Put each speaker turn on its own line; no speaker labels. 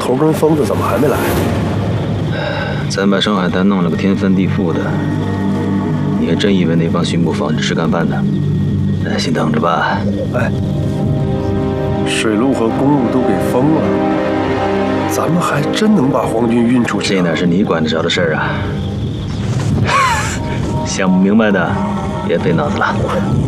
头跟疯子怎么还没来？
咱把上海滩弄了个天翻地覆的，你还真以为那帮巡捕房只吃干饭的？耐心等着吧。
哎，水路和公路都给封了，咱们还真能把皇军运出去？
这哪是你管得着的事儿啊！想不明白的，别费脑子了。